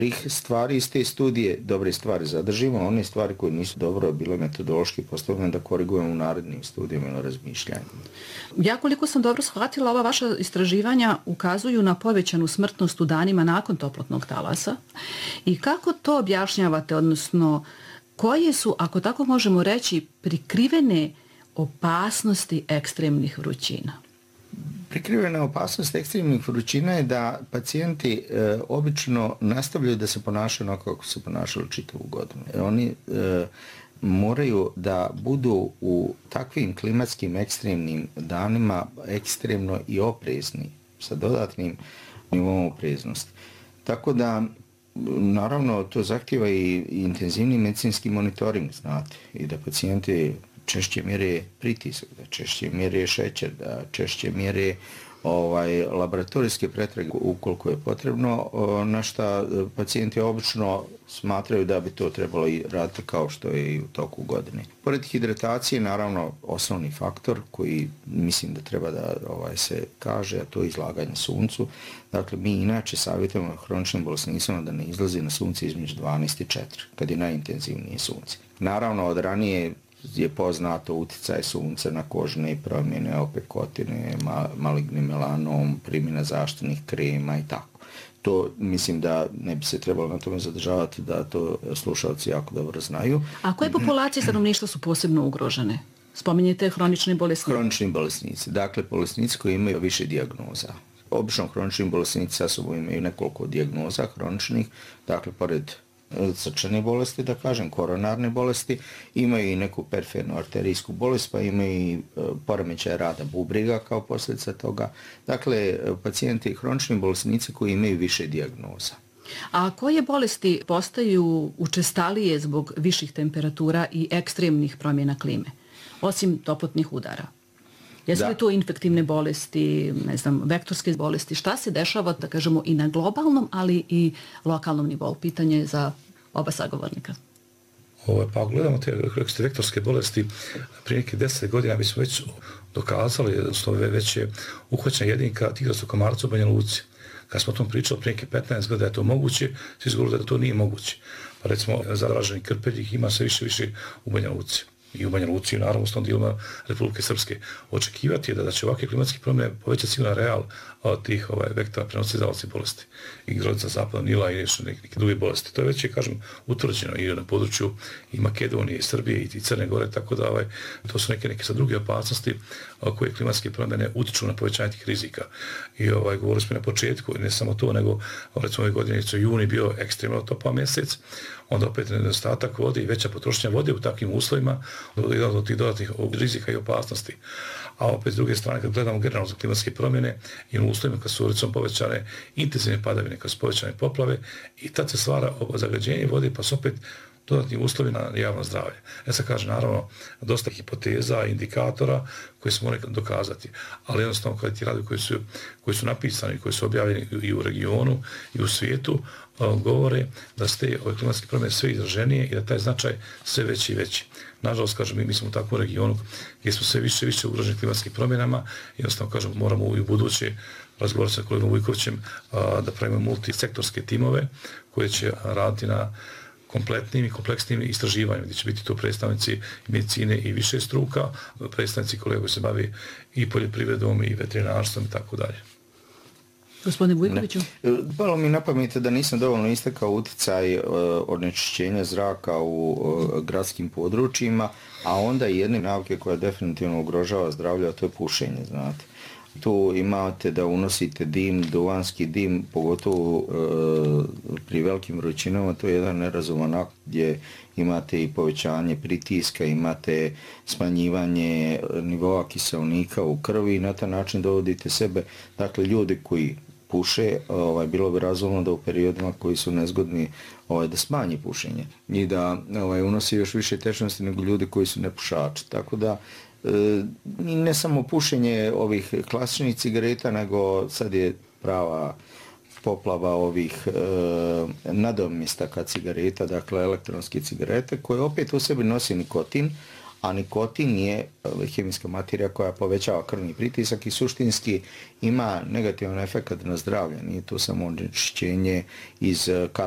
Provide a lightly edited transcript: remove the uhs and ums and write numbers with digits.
stvari iz te studije, dobre stvari zadržimo, one stvari koje nisu dobro bile metodološki postavljene da korigujemo u narednim studijama ili razmišljanjima. Ja koliko sam dobro shvatila, ova vaša istraživanja ukazuju na povećanu smrtnost u danima nakon toplotnog talasa. I kako to objašnjavate, odnosno koje su, ako tako možemo reći, prikrivene opasnosti ekstremnih vrućina? Prikrivena opasnost ekstremnih vrućina je da pacijenti obično nastavljaju da se ponašaju onako kako se ponašali čitavu godinu. Oni moraju da budu u takvim klimatskim ekstremnim danima ekstremno i oprezni, sa dodatnim nivom opreznosti. Tako da, naravno, to zahtjeva i intenzivni medicinski monitoring, znate, i da pacijenti češće mjere pritisak, da češće mjere šećer, da češće mjere laboratorijske pretrage ukoliko je potrebno, na šta pacijenti obično smatraju da bi to trebalo i raditi kao što je i u toku godine. Pored hidratacije, naravno, osnovni faktor koji mislim da treba da se kaže, a to je izlaganje suncu. Dakle, mi inače savjetujemo hroničnim bolesnicima da ne izlazi na sunce između 12 i 4, kad je najintenzivnije sunce. Naravno, od ranije je poznato utjecaj sunca na kožne promjene, opekotine, maligni melanom, primjena zaštitnih krema i tako. To mislim da ne bi se trebalo na tome zadržavati, da to slušalci jako dobro znaju. A koje populacije stanovništva su posebno ugrožene? Spominjete hronični bolesnici. Hronični bolesnici. Dakle, bolesnici koji imaju više dijagnoza. Obično hronični bolesnici sa sobom imaju nekoliko dijagnoza hroničnih, dakle, pored srčane bolesti, da kažem, koronarne bolesti, imaju i neku perifernu arterijsku bolest, pa imaju i poremećaj rada bubrega kao posljedica toga. Dakle, pacijenti i hronični bolesnici koji imaju više dijagnoza. A koje bolesti postaju učestalije zbog viših temperatura i ekstremnih promjena klime, osim toplotnih udara? Jesu li to infektivne bolesti, ne znam, vektorske bolesti? Šta se dešava, da kažemo, i na globalnom, ali i lokalnom nivou? Pitanje za oba sagovornika. Pa gledamo te vektorske bolesti, prije nekih 10 godina mi smo već dokazali, odnosno već je uhvaćena jedinka tigrastu komarca u Banja Luci. Kad smo o tom pričali prije nekih 15 godina da je to moguće, svi izgovorili da to nije moguće. Pa recimo, zaraženi krpeljih ima sve više u Banja Luci. I u Banja Luci, naravno, s tom dijelima Republike Srpske. Očekivati je da će ovakve klimatske promjene povećati sigurno real tih vektora prenosizavaca bolesti i groznica zapadnog Nila i neke druge bolesti. To je već, kažem, utvrđeno i na području i Makedonije, i Srbije, i Crne Gore, tako da to su neke sad druge opasnosti koje klimatske promjene utiču na povećanje tih rizika. I govorili smo na početku, ne samo to, nego recimo ove godine je juni bio ekstremno toplao mjesec, onda opet nedostatak vode i veća potrošnja vode u takvim uslovima, jedan od tih dodatnih rizika i opasnosti. A opet s druge strane, kad gledamo generalno za klimatske promjene i u uslovima kad su recimo povećane intenzivne padavine, kad su povećane poplave i tad se stvara zagađenje vode, pa su opet dodatni uslovi na javno zdravlje. Ja se kaže, naravno, dosta hipoteza, indikatora koje se moraju dokazati, ali jednostavno kada ti radovi koji su napisani, koji su objavljeni i u regionu i u svijetu, govore da su te klimatske promjene sve izraženije i da taj značaj sve veći i veći. Nažalost, kažem, mi smo u takvom regionu gdje smo sve više ugroženi klimatskim promjenama, jednostavno, kažem, moramo i u buduće razgovarati sa kolegom Vujkovićem da pravimo multisektorske timove koje će raditi na kompletnim i kompleksnim istraživanjima, gdje će biti to predstavnici medicine i više struka, predstavnici kolega koji se bavi i poljoprivredom i veterinarstvom i tako dalje. Gospodine Vujkoviću? Palo mi na pamet da nisam dovoljno istakao utjecaj onečišćenja zraka u gradskim područjima, a onda i jedne navike koja definitivno ugrožava zdravlje, a to je pušenje, znate. Tu imate da unosite dim, duvanski dim, pogotovo pri velikim vrućinama, to je jedan nerazuman akt gdje imate i povećanje pritiska, imate smanjivanje nivoa kiseonika u krvi i na taj način dovodite sebe, dakle ljudi koji puše, bilo bi razumno da u periodima koji su nezgodni da smanji pušenje i da unosi još više tečnosti nego ljudi koji su nepušači. Tako da ne samo pušenje ovih klasičnih cigareta, nego sad je prava poplava ovih nadomjestaka cigareta, dakle elektronske cigarete, koje opet u sebi nosi nikotin, a nikotin je hemijska materija koja povećava krvni pritisak i suštinski ima negativan efekt na zdravlje. Nije to samo onečišćenje iz